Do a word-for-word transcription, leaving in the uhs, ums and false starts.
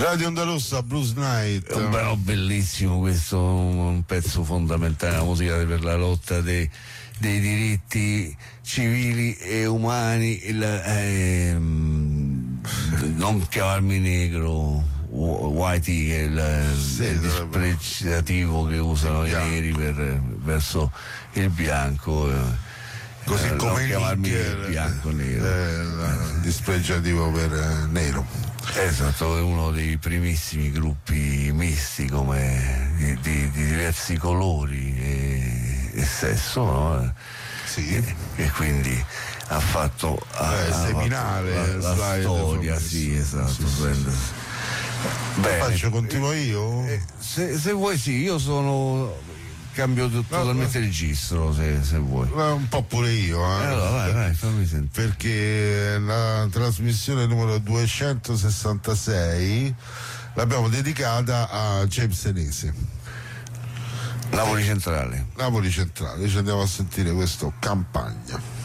Radio Onda Rossa, Blues Night. Però bellissimo questo, un pezzo fondamentale, la musica per la lotta dei, dei diritti civili e umani, il, ehm, non chiamarmi negro, whitey, che è il, sì, il dispregiativo che usano i neri per, verso il bianco. Così eh, come chiamarmi il bianco nero, eh, dispregiativo per eh, nero. Esatto, è uno dei primissimi gruppi misti, come di, di, di diversi colori e, e sesso, no? Sì. E, e quindi ha fatto ha, eh, ha seminale fatto la, la storia, sì, esatto. Sì, sì. Bene. Faccio, continuo io? Eh, se, se vuoi sì, io sono cambio t- totalmente no, registro se, se vuoi. Un po' pure io, eh. Eh, allora, vai, vai, fammi sentire. Perché la trasmissione numero duecentosessantasei l'abbiamo dedicata a James Senesi. Napoli Centrale. Napoli Centrale, ci andiamo a sentire questo Campagna.